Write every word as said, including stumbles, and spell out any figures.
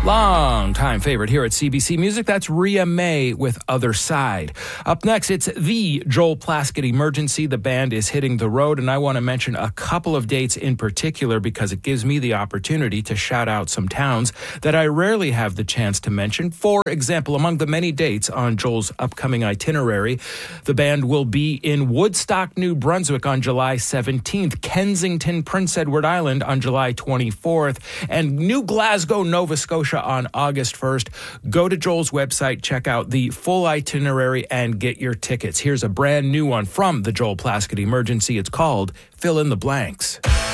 Long-time favorite here at C B C Music, that's Rhea May with Other Side. Up next, it's the Joel Plaskett Emergency. The band is hitting the road, and I want to mention a couple of dates in particular because it gives me the opportunity to shout out some towns that I rarely have the chance to mention. For example, among the many dates on Joel's upcoming itinerary, the band will be in Woodstock, New Brunswick on July seventeenth, Kensington, Prince Edward Island on July twenty-fourth, and New Glasgow, Nova Scotia on August first. Go to Joel's website, check out the full itinerary, and get your tickets. Here's a brand new one from the Joel Plaskett Emergency. It's called Fill in the Blanks.